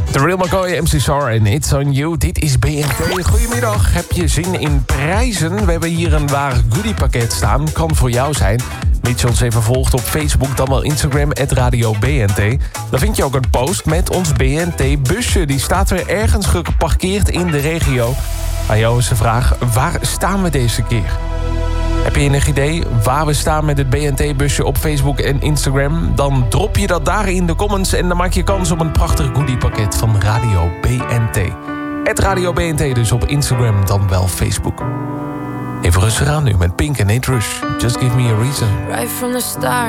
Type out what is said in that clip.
Real McCoy, MC Sar en It's On You. Dit is BNT. Goedemiddag. Heb je zin in prijzen? We hebben hier een waar goodiepakket staan. Kan voor jou zijn. Mits je ons even volgt op Facebook, dan wel Instagram, @RadioBNT. Dan vind je ook een post met ons BNT-busje. Die staat weer ergens geparkeerd in de regio. Aan jou is de vraag, waar staan we deze keer? Heb je enig idee waar we staan met het BNT-busje op Facebook en Instagram? Dan drop je dat daar in de comments en dan maak je kans op een prachtig goodiepakket van Radio BNT. @Radio BNT dus op Instagram, dan wel Facebook. Even rustig aan nu met Pink en Nate Rush. Just give me a reason. Right from the start.